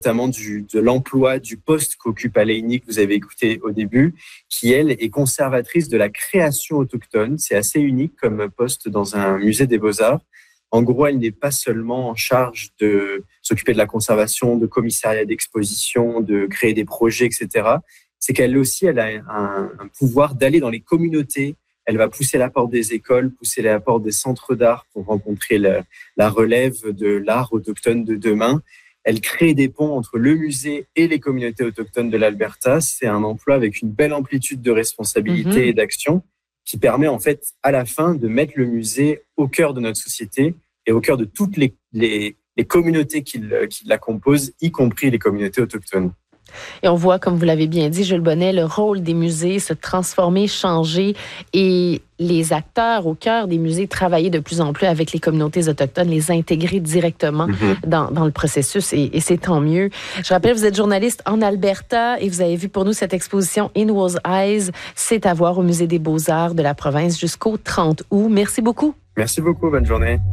notamment de l'emploi, du poste qu'occupe Aléini, que vous avez écouté au début, qui, elle, est conservatrice de la création autochtone. C'est assez unique comme poste dans un musée des Beaux-Arts. En gros, elle n'est pas seulement en charge de s'occuper de la conservation, de commissariat d'exposition, de créer des projets, etc. C'est qu'elle aussi, elle a un pouvoir d'aller dans les communautés. Elle va pousser la porte des écoles, pousser la porte des centres d'art pour rencontrer la relève de l'art autochtone de demain. Elle crée des ponts entre le musée et les communautés autochtones de l'Alberta. C'est un emploi avec une belle amplitude de responsabilité et d'action qui permet en fait à la fin de mettre le musée au cœur de notre société et au cœur de toutes les communautés qui la composent, y compris les communautés autochtones. Et on voit, comme vous l'avez bien dit, Jules Bonnet, le rôle des musées se transformer, changer et les acteurs au cœur des musées travailler de plus en plus avec les communautés autochtones, les intégrer directement dans le processus et c'est tant mieux. Je rappelle, vous êtes journaliste en Alberta et vous avez vu pour nous cette exposition In Whose Eyes. C'est à voir au Musée des Beaux-Arts de la province jusqu'au 30 août. Merci beaucoup. Merci beaucoup. Bonne journée.